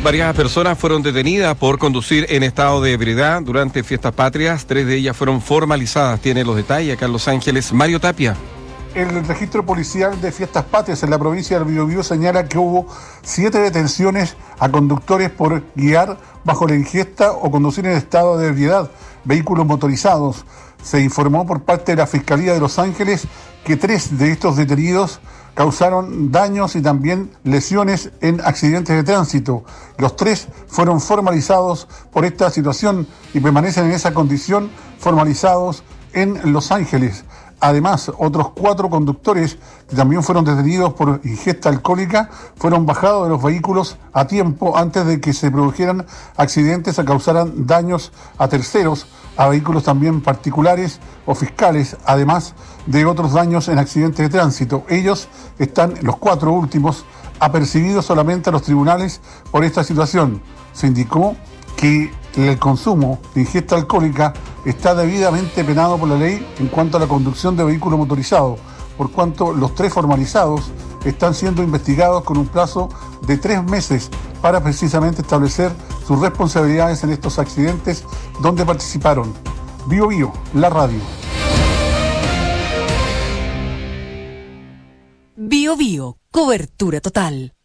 Varias personas fueron detenidas por conducir en estado de ebriedad durante fiestas patrias. 3 de ellas fueron formalizadas. Tiene los detalles acá en Los Ángeles, Mario Tapia. El registro policial de fiestas patrias en la provincia del Biobío señala que hubo 7 detenciones a conductores por guiar bajo la ingesta o conducir en estado de ebriedad vehículos motorizados. Se informó por parte de la Fiscalía de Los Ángeles que 3 de estos detenidos causaron daños y también lesiones en accidentes de tránsito. Los 3 fueron formalizados por esta situación y permanecen en esa condición formalizados en Los Ángeles. Además, otros 4 conductores que también fueron detenidos por ingesta alcohólica fueron bajados de los vehículos a tiempo antes de que se produjeran accidentes o causaran daños a terceros, a vehículos también particulares o fiscales, además de otros daños en accidentes de tránsito. Ellos están, los 4 últimos, apercibidos solamente a los tribunales por esta situación. Se indicó que el consumo de ingesta alcohólica está debidamente penado por la ley en cuanto a la conducción de vehículo motorizado, por cuanto los 3 formalizados están siendo investigados con un plazo de 3 meses para precisamente establecer sus responsabilidades en estos accidentes donde participaron. Bio Bio, la radio. Bio Bio, cobertura total.